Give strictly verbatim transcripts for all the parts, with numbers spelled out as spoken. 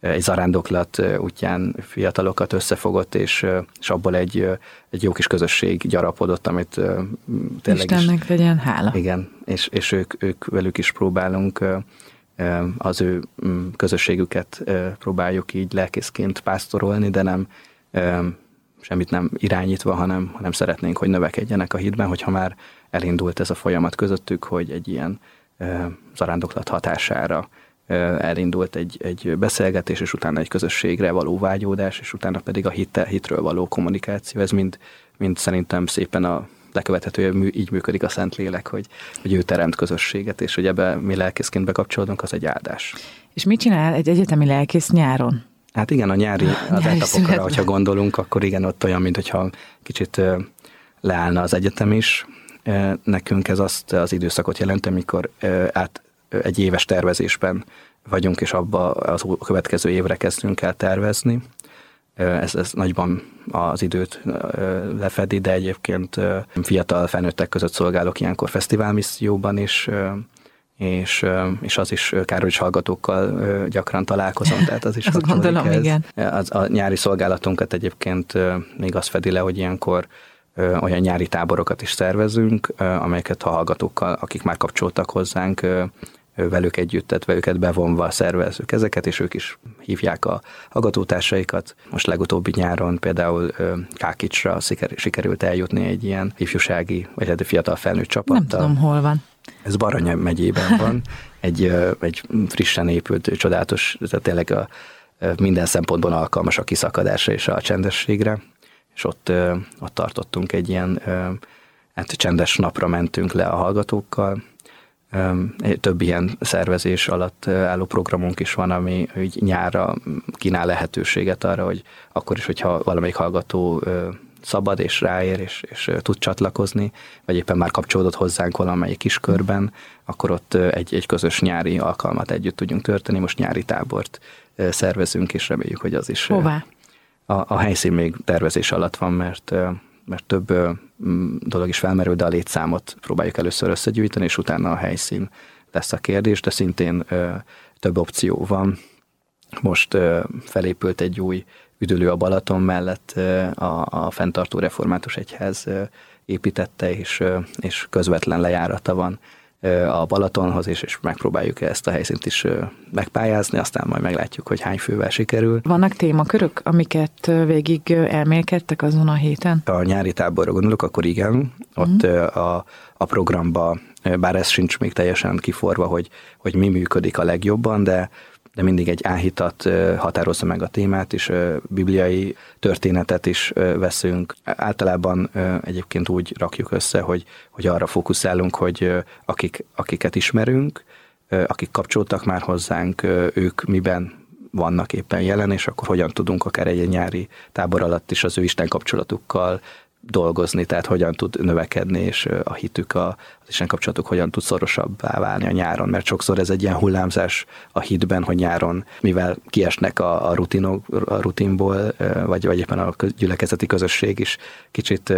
egy zarándoklat útján fiatalokat összefogott, és, és abból egy, egy jó kis közösség gyarapodott, amit tényleg Istennek is... legyen hála. Igen, és, és ők, ők velük is próbálunk az ő közösségüket próbáljuk így lelkészként pásztorolni, de nem semmit nem irányítva, hanem, hanem szeretnénk, hogy növekedjenek a hitben, hogyha már elindult ez a folyamat közöttük, hogy egy ilyen zarándoklat hatására elindult egy, egy beszélgetés, és utána egy közösségre való vágyódás, és utána pedig a hit, hitről való kommunikáció. Ez mind, mind szerintem szépen a lekövethető, így működik a Szentlélek, hogy, hogy ő teremt közösséget, és hogy ebbe mi lelkészként bekapcsolódunk, az egy áldás. És mit csinál egy egyetemi lelkész nyáron? Hát igen, a nyári, az etapokra, hogyha gondolunk, akkor igen, ott olyan, mintha kicsit leállna az egyetem is. Nekünk ez azt az időszakot jelenti, amikor át egy éves tervezésben vagyunk, és abba az következő évre kezdünk el tervezni. Ez, ez nagyban az időt lefedi, de egyébként fiatal felnőttek között szolgálok ilyenkor fesztiválmisszióban is, és, és az is Károly hallgatókkal gyakran találkozom, tehát az is azt gondolom, ez. Igen. Az, a nyári szolgálatunkat egyébként még az fedi le, hogy ilyenkor olyan nyári táborokat is szervezünk, amelyeket a hallgatókkal, akik már kapcsoltak hozzánk, velük együttetve, őket bevonva szervezzük ezeket, és ők is hívják a hallgatótársaikat. Most legutóbbi nyáron például Kákicsra sikerült eljutni egy ilyen ifjúsági, vagy egy fiatal felnőtt csapattal. Nem tudom, hol van. Ez Baranya megyében van, egy, egy frissen épült, csodálatos, tehát tényleg a, minden szempontból alkalmas a kiszakadásra és a csendességre, és ott, ott tartottunk egy ilyen, hát csendes napra mentünk le a hallgatókkal. Több ilyen szervezés alatt álló programunk is van, ami úgy nyárra kínál lehetőséget arra, hogy akkor is, hogyha valamelyik hallgató szabad és ráér, és, és tud csatlakozni, vagy éppen már kapcsolódott hozzánk valamelyik kiskörben, akkor ott egy, egy közös nyári alkalmat együtt tudjunk történni. Most nyári tábort szervezünk, és reméljük, hogy az is... Hová? A, a helyszín még tervezés alatt van, mert, mert több dolog is felmerül, de a létszámot próbáljuk először összegyűjteni, és utána a helyszín lesz a kérdés, de szintén több opció van. Most felépült egy új üdülő a Balaton mellett, a, a fenntartó református egyház építette, és, és közvetlen lejárata van a Balatonhoz, és, és megpróbáljuk ezt a helyszínt is megpályázni, aztán majd meglátjuk, hogy hány fővel sikerül. Vannak témakörök, amiket végig elmélkedtek azon a héten? A nyári táborra gondolok, akkor igen, ott mm. a, a programba, bár ez sincs még teljesen kiforva, hogy, hogy mi működik a legjobban, de de mindig egy áhítat határozza meg a témát, és bibliai történetet is veszünk. Általában egyébként úgy rakjuk össze, hogy, hogy arra fókuszálunk, hogy akik, akiket ismerünk, akik kapcsoltak már hozzánk, ők miben vannak éppen jelen, és akkor hogyan tudunk akár egy nyári tábor alatt is az ő Isten kapcsolatukkal dolgozni, tehát hogyan tud növekedni, és a hitük, a, az Isten kapcsolatuk hogyan tud szorosabbá válni a nyáron, mert sokszor ez egy ilyen hullámzás a hitben, hogy nyáron, mivel kiesnek a, a, rutinok, a rutinból, vagy, vagy éppen a gyülekezeti közösség is kicsit,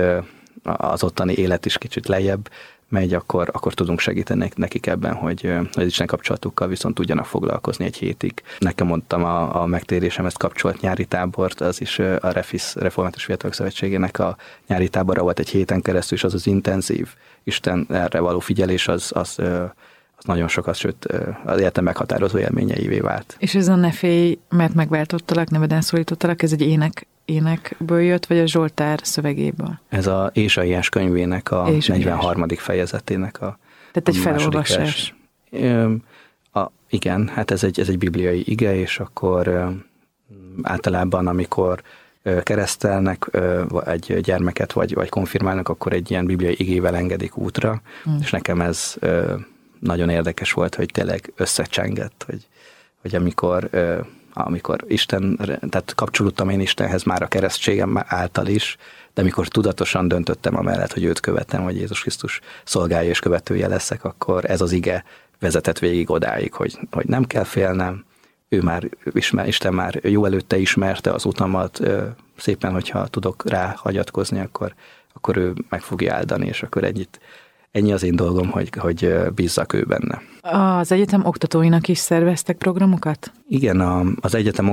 az ottani élet is kicsit lejjebb megy, akkor, akkor tudunk segíteni nekik ebben, hogy az Isten kapcsolatukkal viszont tudjanak foglalkozni egy hétig. Nekem mondtam a, a megtérésem, ezt kapcsolt nyári tábort, az is a Refis, Református Fiatalok Szövetségének a nyári tábora volt egy héten keresztül, és az az intenzív Isten erre való figyelés, az, az, az nagyon sokat, sőt az életem meghatározó élményeivé vált. És ez a ne félj, mert megváltottalak, neveden szólítottalak, ez egy ének énekből jött, vagy a Zsoltár szövegéből? Ez a Ézsaiás könyvének a Ézsaiás. negyvenharmadik fejezetének a Tehát egy felolvasás. A, igen, hát ez egy, ez egy bibliai ige, és akkor általában, amikor keresztelnek egy gyermeket, vagy, vagy konfirmálnak, akkor egy ilyen bibliai igével engedik útra, hmm. és nekem ez nagyon érdekes volt, hogy tényleg összecsengett, hogy, hogy amikor amikor Isten, tehát kapcsolódtam én Istenhez már a keresztségem által is, de amikor tudatosan döntöttem amellett, hogy őt követem, hogy Jézus Krisztus szolgálja és követője leszek, akkor ez az ige vezetett végig odáig, hogy, hogy nem kell félnem, ő már ismer, Isten már jó előtte ismerte az utamat, szépen, hogyha tudok rá hagyatkozni, akkor, akkor ő meg fogja áldani, és akkor ennyit, ennyi az én dolgom, hogy, hogy bízzak ő benne. Az egyetem oktatóinak is szerveztek programokat? Igen, a, az egyetem